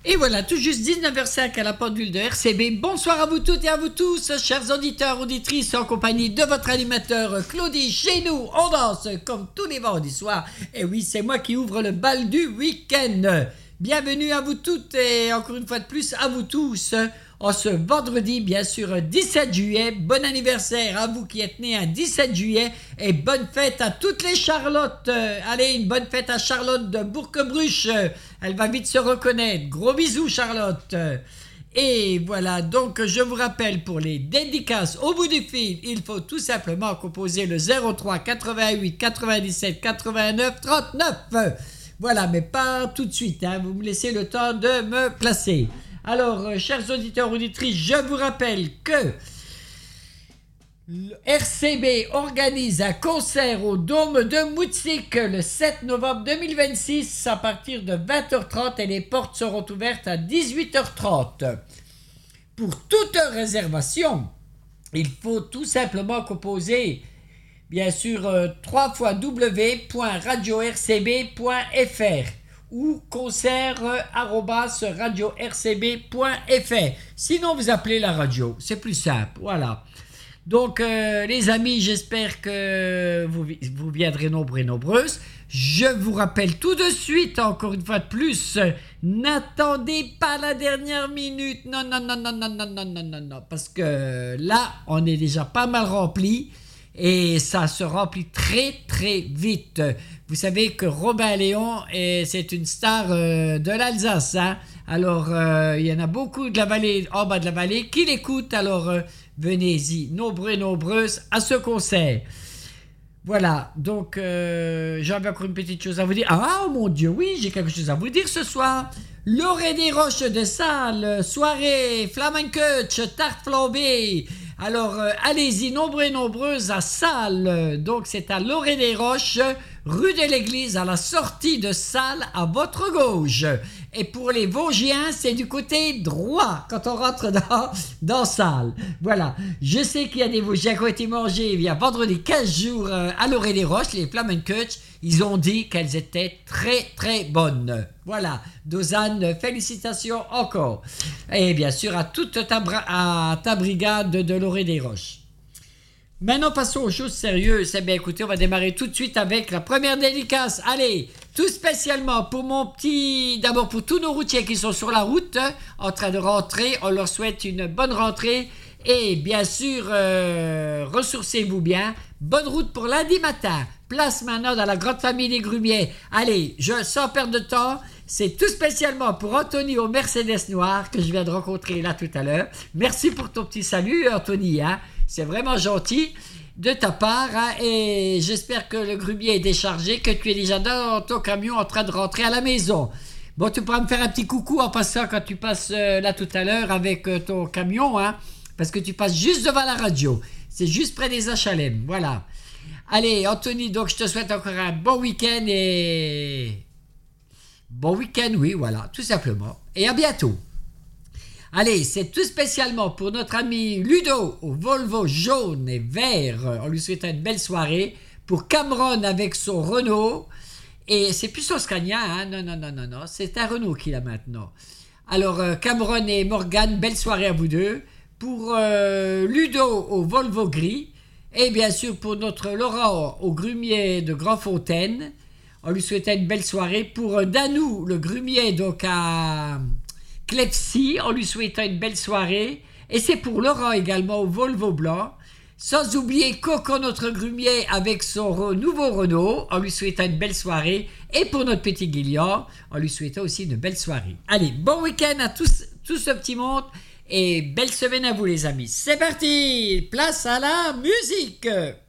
Et voilà, tout juste 19h05 à la pendule de RCB. Bonsoir à vous toutes et à vous tous, chers auditeurs, auditrices, en compagnie de votre animateur Claudie. Chez nous, on danse comme tous les vendredis soirs. Et oui, c'est moi qui ouvre le bal du week-end. Bienvenue à vous toutes et encore une fois de plus à vous tous. En ce vendredi, bien sûr, 17 juillet. Bon anniversaire à vous qui êtes nés un 17 juillet. Et bonne fête à toutes les Charlottes. Allez, une bonne fête à Charlotte de Bourquebruche. Elle va vite se reconnaître. Gros bisous, Charlotte. Et voilà, donc je vous rappelle, pour les dédicaces au bout du fil, il faut tout simplement composer le 03 88 97 89 39. Voilà, mais pas tout de suite, hein. Vous me laissez le temps de me placer. Alors, chers auditeurs, auditrices, je vous rappelle que RCB organise un concert au Dôme de Moutzik le 7 novembre 2026 à partir de 20h30 et les portes seront ouvertes à 18h30. Pour toute réservation, il faut tout simplement composer, bien sûr, www.radio-rcb.fr ou concert@radio-rcb.fr. Sinon, vous appelez la radio, c'est plus simple, voilà. Donc, les amis, j'espère que vous viendrez nombreux et nombreuses. Je vous rappelle tout de suite, encore une fois de plus, n'attendez pas la dernière minute. Non, parce que là, on est déjà pas mal rempli et ça se remplit très, très vite. Vous savez que Robin Léon, c'est une star de l'Alsace, hein? Alors, il y en a beaucoup de la vallée, en bas de la vallée, qui l'écoutent. Alors, venez-y, nombreux et nombreuses, à ce concert. Voilà, donc, j'avais encore une petite chose à vous dire. Ah, mon Dieu, oui, j'ai quelque chose à vous dire ce soir. L'Orée des Roches de Salles, soirée, flamencoach, tarte flambée. Alors, allez-y, nombreux et nombreuses à Salles. Donc, c'est à l'Orée des Roches, rue de l'Église, à la sortie de Salles, à votre gauche. Et pour les Vosgiens, c'est du côté droit, quand on rentre dans Salles. Voilà, je sais qu'il y a des Vosgiens qui ont été mangés il y a vendredi 15 jours à l'Orée des Roches, les flamencoach. Ils ont dit qu'elles étaient très, très bonnes. Voilà, Dozane, félicitations encore. Et bien sûr, à toute ta brigade de l'Orée des Roches. Maintenant, passons aux choses sérieuses. Eh bien, écoutez, on va démarrer tout de suite avec la première dédicace. Allez, tout spécialement pour d'abord pour tous nos routiers qui sont sur la route, en train de rentrer. On leur souhaite une bonne rentrée. Et bien sûr, ressourcez-vous bien. Bonne route pour lundi matin. Place maintenant dans la grande famille des Grumiers. Allez, sans perdre de temps, c'est tout spécialement pour Anthony au Mercedes Noir que je viens de rencontrer là tout à l'heure. Merci pour ton petit salut, Anthony, hein. C'est vraiment gentil de ta part, hein, et j'espère que le grumier est déchargé, que tu es déjà dans ton camion en train de rentrer à la maison. Bon, tu pourras me faire un petit coucou en passant quand tu passes là tout à l'heure avec ton camion, hein, parce que tu passes juste devant la radio. C'est juste près des HLM, voilà. Allez, Anthony, donc je te souhaite encore un bon week-end et... Bon week-end, oui, voilà, tout simplement. Et à bientôt. Allez, c'est tout spécialement pour notre ami Ludo au Volvo jaune et vert. On lui souhaite une belle soirée. Pour Cameron avec son Renault. Et c'est plus son Scania, hein? Non. C'est un Renault qu'il a maintenant. Alors, Cameron et Morgane, belle soirée à vous deux. Pour Ludo au Volvo gris. Et bien sûr, pour notre Laurent au grumier de Grandfontaine. On lui souhaite une belle soirée. Pour Danou, le grumier, donc à... Clepsy, on lui souhaite une belle soirée. Et c'est pour Laurent également au Volvo blanc. Sans oublier Coco, notre grumier, avec son nouveau Renault. On lui souhaite une belle soirée. Et pour notre petit Guillaume, on lui souhaite aussi une belle soirée. Allez, bon week-end à tout ce petit monde. Et belle semaine à vous les amis. C'est parti, place à la musique.